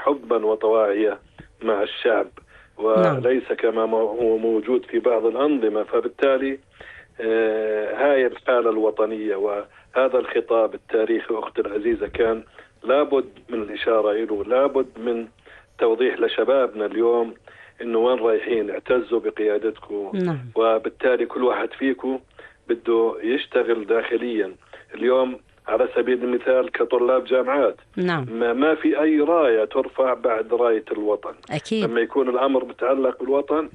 حبا وطواعية مع الشعب، نعم. وليس كما هو موجود في بعض الأنظمة. فبالتالي هاي الحالة الوطنية وهذا الخطاب التاريخي أختي العزيزة كان لابد من الإشارة إليه، لابد من توضيح لشبابنا اليوم إنه وين رايحين، اعتزوا بقيادتكم. نعم. وبالتالي كل واحد فيكم بده يشتغل داخليا. اليوم على سبيل المثال كطلاب جامعات، نعم. ما في أي راية ترفع بعد راية الوطن. أكيد. لما يكون الأمر متعلق بالوطن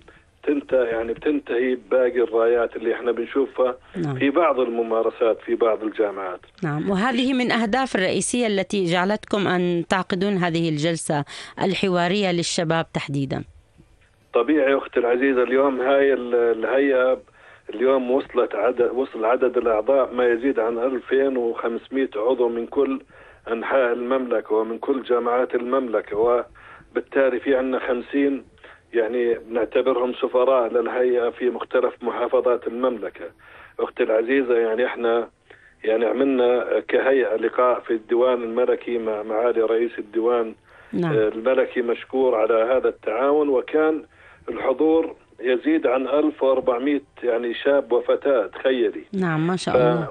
بتنتهي باقي الرايات اللي احنا بنشوفها نعم. في بعض الممارسات في بعض الجامعات. نعم، وهذه من أهداف الرئيسية التي جعلتكم أن تعقدون هذه الجلسة الحوارية للشباب تحديدا. طبيعي أختي العزيزة، اليوم هاي الهيئة اليوم وصل عدد الأعضاء ما يزيد عن 2500 عضو من كل أنحاء المملكة ومن كل جامعات المملكة، وبالتالي في عندنا 50 يعني بنعتبرهم سفراء للهيئة في مختلف محافظات المملكة. أختي العزيزة، يعني احنا يعني عملنا كهيئة لقاء في الديوان الملكي مع معالي رئيس الديوان نعم. الملكي، مشكور على هذا التعاون، وكان الحضور يزيد عن 1400 يعني شاب وفتاة، تخيلي. نعم، ما شاء الله.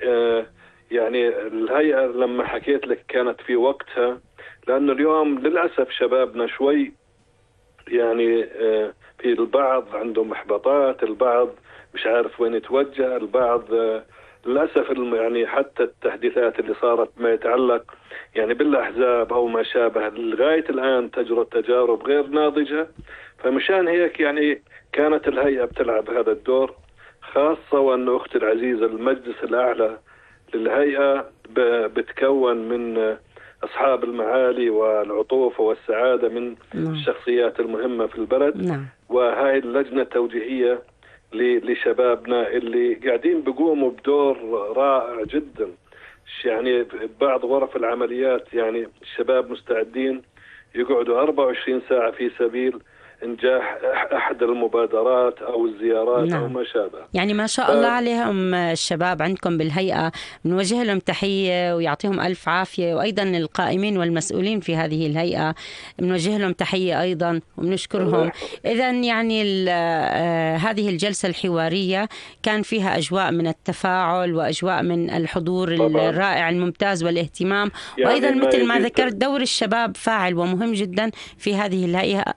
يعني الهيئة لما حكيت لك كانت في وقتها، لأنه اليوم للأسف شبابنا شوي يعني في البعض عندهم إحباطات، البعض مش عارف وين يتوجه، البعض للأسف يعني حتى التحديثات اللي صارت ما يتعلق يعني بالأحزاب أو ما شابه لغاية الآن تجرى تجارب غير ناضجة. فمشان هيك يعني كانت الهيئة بتلعب هذا الدور، خاصة وأن أختي العزيزة المجلس الأعلى للهيئة بتكون من أصحاب المعالي والعطوفة والسعادة من الشخصيات المهمة في البلد. نعم. وهاي اللجنة التوجيهية لشبابنا اللي قاعدين بيقوموا بدور رائع جدا. يعني بعض غرف العمليات يعني الشباب مستعدين يقعدوا 24 ساعة في سبيل إنجاح أحد المبادرات أو الزيارات. نعم. أو ما شابه. يعني ما شاء الله عليهم الشباب عندكم بالهيئة، بنوجه لهم تحية ويعطيهم ألف عافية، وأيضا القائمين والمسؤولين في هذه الهيئة بنوجه لهم تحية أيضا وبنشكرهم. إذا يعني هذه الجلسة الحوارية كان فيها أجواء من التفاعل وأجواء من الحضور طبعاً. الرائع الممتاز والاهتمام، يعني وأيضا مثل ما ذكرت جدا. دور الشباب فاعل ومهم جدا في هذه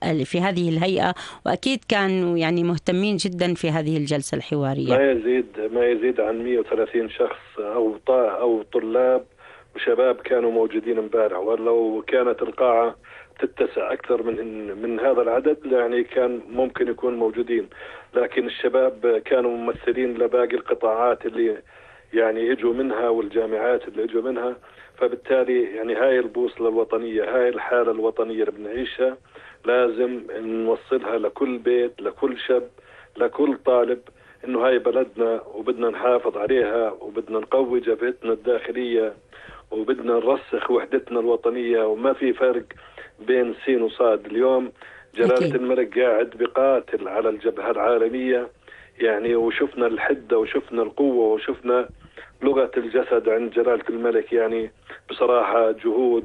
الهيئة، وأكيد كانوا يعني مهتمين جدا في هذه الجلسة الحوارية. ما يزيد عن 130 شخص أو طلاب وشباب كانوا موجودين امبارح، ولو كانت القاعة تتسع أكثر من هذا العدد يعني كان ممكن يكون موجودين. لكن الشباب كانوا ممثلين لباقي القطاعات اللي يعني اجوا منها والجامعات اللي اجوا منها. فبالتالي يعني هاي البوصلة الوطنية، هاي الحالة الوطنية اللي بنعيشها لازم نوصلها لكل بيت، لكل شاب، لكل طالب، انه هاي بلدنا وبدنا نحافظ عليها وبدنا نقوي جبهتنا الداخلية وبدنا نرسخ وحدتنا الوطنية. وما في فرق بين سين وصاد. اليوم جلالة الملك قاعد بقاتل على الجبهة العالمية يعني، وشفنا الحدة وشفنا القوة وشفنا لغة الجسد عند جلالة الملك. يعني بصراحة جهود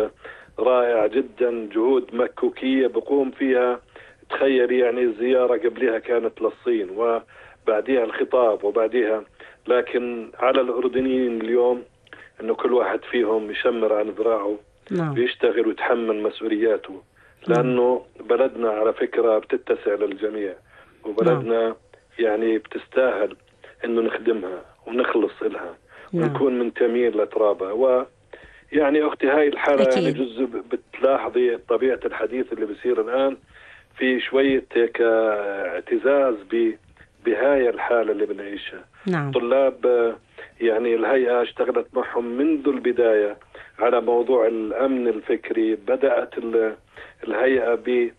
رائعة جدا، جهود مكوكية بقوم فيها. تخيل يعني الزيارة قبلها كانت للصين وبعدها الخطاب وبعدها، لكن على الأردنيين اليوم أنه كل واحد فيهم يشمر عن ذراعه ويشتغل ويتحمل مسؤولياته، لأنه بلدنا على فكرة بتتسع للجميع، وبلدنا يعني بتستاهل أنه نخدمها ونخلص إلها ونكون منتمين لترابها. ويعني أختي هاي الحالة أكيد. يعني جزء بتلاحظي طبيعة الحديث اللي بيصير الآن في شوية اعتزاز بهاي الحالة اللي بنعيشها. طلاب يعني الهيئة اشتغلت معهم منذ البداية على موضوع الأمن الفكري. بدأت الهيئة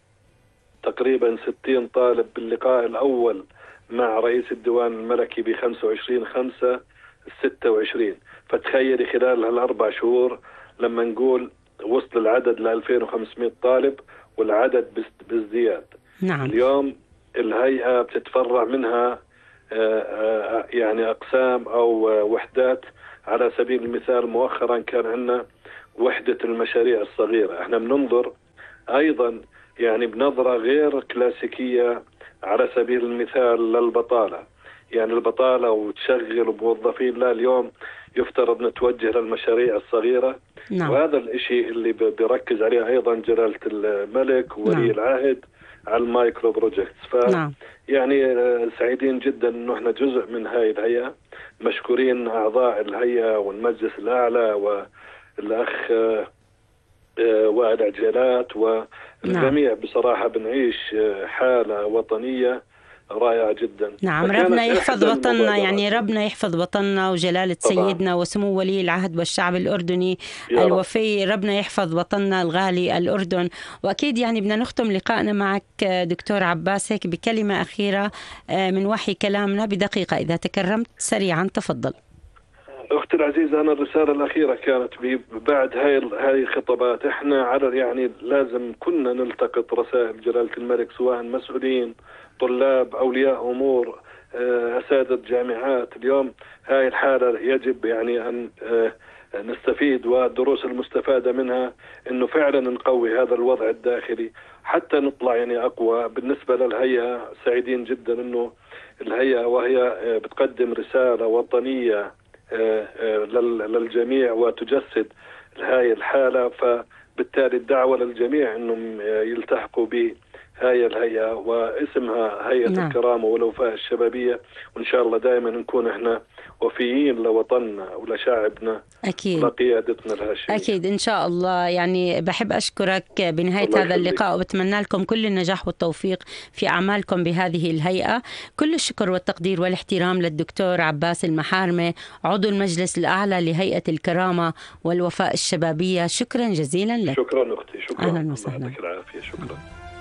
بتقريبا 60 طالب باللقاء الأول مع رئيس الديوان الملكي ب25/5/26. فتخيلي خلال هالأربع شهور لما نقول وصل العدد ل 2500 طالب والعدد بازدياد. اليوم الهيئة بتتفرع منها يعني أقسام أو وحدات. على سبيل المثال مؤخرا كان عندنا وحدة المشاريع الصغيرة. احنا بننظر أيضا يعني بنظرة غير كلاسيكية، على سبيل المثال للبطالة. يعني البطالة وتشغل موظفين، لا اليوم يفترض نتوجه للمشاريع الصغيرة. نعم. وهذا الإشي اللي بيركز عليه أيضا جلالة الملك وولي نعم. العهد، على المايكرو بروجكتس. نعم. يعني سعيدين جدا انه احنا جزء من هاي الهيئة، مشكورين اعضاء الهيئة والمجلس الاعلى والاخ وائل عجيلات والجميع. بصراحة بنعيش حالة وطنية رائعة جدا. نعم، ربنا يحفظ وطننا، يعني ربنا يحفظ وطننا وجلالة طبعا سيدنا وسمو ولي العهد والشعب الأردني الوفي. ربنا يحفظ وطننا الغالي الأردن. وأكيد يعني بدنا نختم لقائنا معك دكتور عباس هيك بكلمة أخيرة من وحي كلامنا بدقيقة إذا تكرمت سريعا، تفضل. أختي العزيزة، أنا الرسالة الأخيرة كانت بعد هاي الخطابات، إحنا على يعني لازم كنا نلتقط رسائل جلالة الملك، سواء مسؤولين، طلاب، أولياء أمور، أساتذة جامعات. اليوم هاي الحالة يجب يعني أن نستفيد، والدروس المستفادة منها إنه فعلا نقوي هذا الوضع الداخلي حتى نطلع يعني أقوى. بالنسبة للهيئة سعيدين جدا إنه الهيئة وهي بتقدم رسالة وطنية للجميع وتجسد هاي الحالة، فبالتالي الدعوة للجميع أنهم يلتحقوا بهاي الهيئة، واسمها هيئة الكرامة والوفاء الشبابية. وإن شاء الله دائما نكون إحنا وفيين لوطننا ولشعبنا. أكيد. لقيادتنا الهاشمية. أكيد إن شاء الله. يعني بحب أشكرك بنهاية هذا اللقاء، وبتمنى لكم كل النجاح والتوفيق في أعمالكم بهذه الهيئة. كل الشكر والتقدير والاحترام للدكتور عباس المحارمة، عضو المجلس الأعلى لهيئة الكرامة والوفاء الشبابية. شكرا جزيلا لك. شكرا أختي، شكرا. أهلا وسهلا. الله يعطيك العافية. شكرا.